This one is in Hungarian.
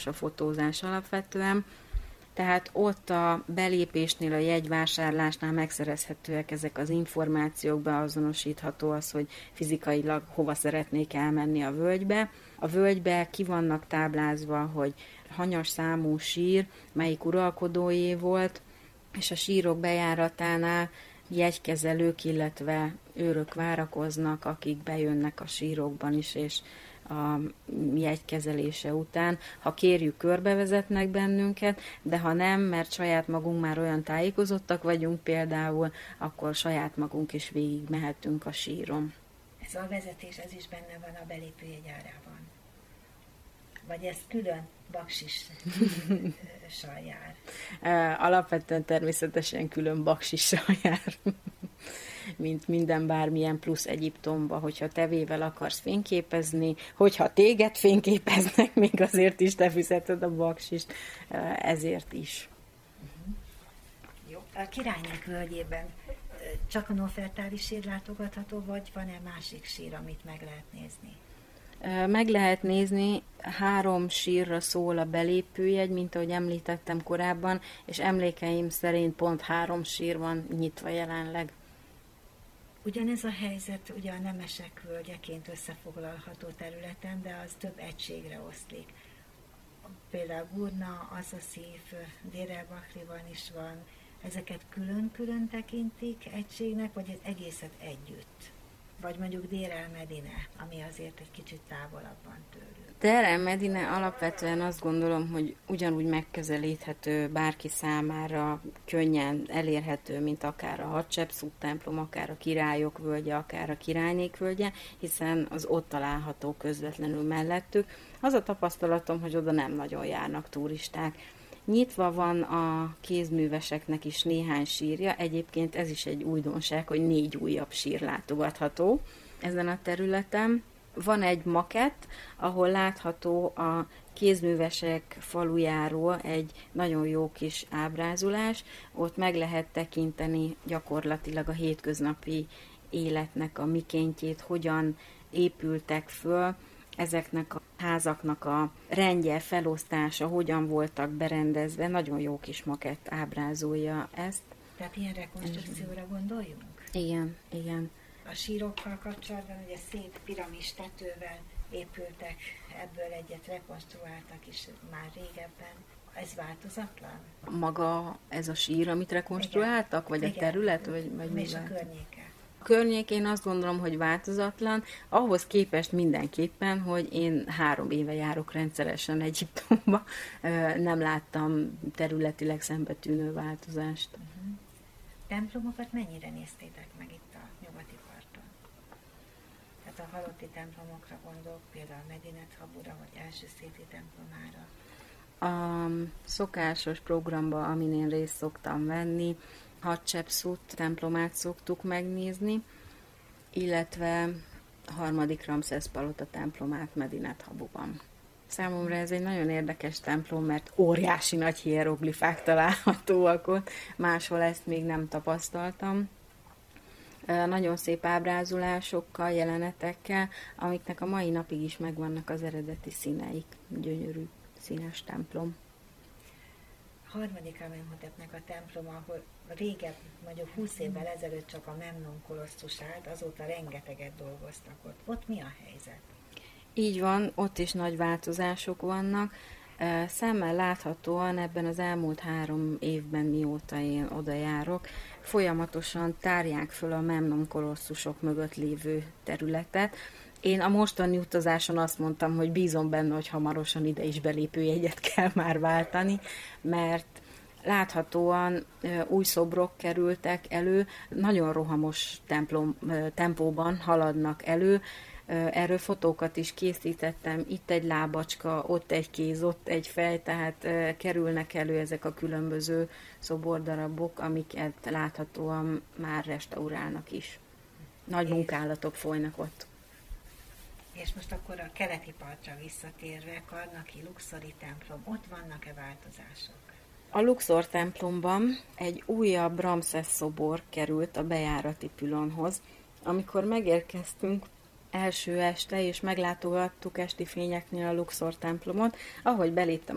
a fotózás alapvetően. Tehát ott a belépésnél, a jegyvásárlásnál megszerezhetőek ezek az információk, beazonosítható az, hogy fizikailag hova szeretnék elmenni a völgybe. A völgybe ki vannak táblázva, hogy hanyas számú sír, melyik uralkodóé volt, és a sírok bejáratánál jegykezelők, illetve őrök várakoznak, akik bejönnek a sírokban is, és a jegykezelése után, ha kérjük, körbevezetnek bennünket, de ha nem, mert saját magunk már olyan tájékozottak vagyunk például, akkor saját magunk is végig mehetünk a síron. Ez a vezetés, ez is benne van a belépőjegy árában? Vagy ez külön baksissal jár? Alapvetően természetesen külön baksissal jár, mint minden bármilyen plusz Egyiptomba, hogyha tevével akarsz fényképezni, hogyha téged fényképeznek, még azért is te fizeted a baksist, ezért is. Jó. A Királynék völgyében csak a Nofertári sír látogatható, vagy van-e másik sír, amit meg lehet nézni? Meg lehet nézni, 3 sírra szól a belépőjegy, mint ahogy említettem korábban, és emlékeim szerint pont 3 sír van nyitva jelenleg. Ugyanez a helyzet ugye a nemesek völgyeként összefoglalható területen, de az több egységre oszlik. Például Gurna, Aszaszív, Dér el-Bahriban is van. Ezeket külön-külön tekintik egységnek, vagy ez egészet együtt? Vagy mondjuk Dér el-Medine, ami azért egy kicsit távolabb van tőlük. Dér el-Medine alapvetően azt gondolom, hogy ugyanúgy megközelíthető bárki számára, könnyen elérhető, mint akár a Hatshepsut templom, akár a Királyok völgye, akár a Királynék völgye, hiszen az ott található közvetlenül mellettük. Az a tapasztalatom, hogy oda nem nagyon járnak turisták. Nyitva van a kézműveseknek is néhány sírja, egyébként ez is egy újdonság, hogy 4 újabb sír látogatható ezen a területen. Van egy makett, ahol látható a kézművesek falujáról egy nagyon jó kis ábrázolás, ott meg lehet tekinteni gyakorlatilag a hétköznapi életnek a mikéntjét, hogyan épültek föl, ezeknek a házaknak a rendje, felosztása, hogyan voltak berendezve, nagyon jó kis makett ábrázolja ezt. Tehát ilyen rekonstrukcióra gondoljunk? Igen, igen. A sírokkal kapcsolatban ugye szép piramis tetővel épültek, ebből egyet rekonstruáltak is már régebben. Ez változatlan? Maga ez a sír, amit rekonstruáltak, igen. Vagy igen. A terület, vagy mi? És a környéke? A környék én azt gondolom, hogy változatlan, ahhoz képest mindenképpen, hogy én 3 éve járok rendszeresen Egyiptomba, nem láttam területileg szembetűnő változást. Templomokat mennyire néztétek meg itt a nyugati parton? Tehát a halotti templomokra gondolok, például Medinet Habura, vagy Első Széti templomára. A szokásos programba, amin én részt szoktam venni, Hatshepsut templomát szoktuk megnézni, illetve a 3. Ramszesz palota templomát Medinet Habuban. Számomra ez egy nagyon érdekes templom, mert óriási nagy hieroglifák találhatóak ott, máshol ezt még nem tapasztaltam. Nagyon szép ábrázolásokkal, jelenetekkel, amiknek a mai napig is megvannak az eredeti színeik. Gyönyörű, színes templom. Harmadik Amenhotepnek a temploma, ahol régebb, mondjuk 20 évvel ezelőtt csak a Memnon kolosszus állt, azóta rengeteget dolgoztak ott. Ott mi a helyzet? Így van, ott is nagy változások vannak. Szemmel láthatóan ebben az elmúlt 3 évben, mióta én oda járok, folyamatosan tárják föl a Memnon kolosszusok mögött lévő területet. Én a mostani utazáson azt mondtam, hogy bízom benne, hogy hamarosan ide is belépőjegyet kell már váltani, mert láthatóan új szobrok kerültek elő, nagyon rohamos tempóban haladnak elő. Erről fotókat is készítettem, itt egy lábacska, ott egy kéz, ott egy fej, tehát kerülnek elő ezek a különböző szobordarabok, amiket láthatóan már restaurálnak is. Nagy munkálatok folynak ott. És most akkor a keleti partra visszatérve, Karnaki Luxori templom, ott vannak-e változások? A Luxor templomban egy újabb Ramszesz szobor került a bejárati pülonhoz. Amikor megérkeztünk első este, és meglátogattuk esti fényeknél a Luxor templomot, ahogy beléptem